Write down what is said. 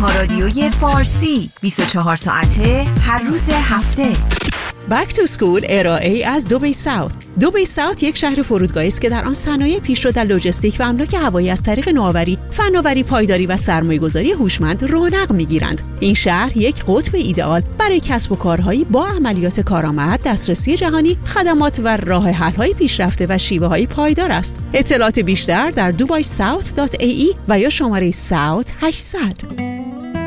تنها رادیوی فارسی 24 ساعته هر روز هفته. بک تو سکول ارائه از دبی ساوت. دبی ساوت یک شهر فرودگاهی است که در آن صنایع پیشرو در لوجستیک و املاک هوایی از طریق نوآوری، فناوری پایداری و سرمایه‌گذاری هوشمند رونق می‌گیرند. این شهر یک قطب ایدئال برای کسب و کارهایی با عملیات کارآمد، دسترسی جهانی، خدمات و راه حل‌های پیشرفته و شیوه‌های پایدار است. اطلاعات بیشتر در dubaisouth.ae و یا شماره SOUTH 800.